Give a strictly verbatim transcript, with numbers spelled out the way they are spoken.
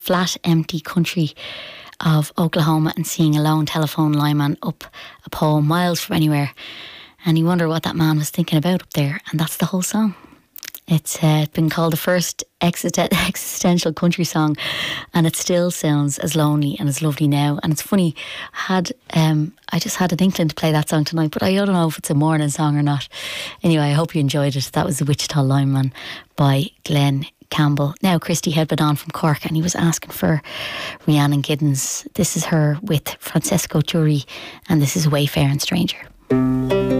flat, empty country of Oklahoma and seeing a lone telephone lineman up a pole miles from anywhere. And you wonder what that man was thinking about up there. And that's the whole song. It's uh, been called the first existen- existential country song, and it still sounds as lonely and as lovely now. And it's funny, I had um, I just had an inkling to play that song tonight, but I don't know if it's a morning song or not. Anyway, I hope you enjoyed it. That was The Wichita Lineman by Glenn Campbell. Now Christy had been on from Cork, and he was asking for Rhiannon Giddens. This is her with Francesco Turri, and this is Wayfaring Stranger.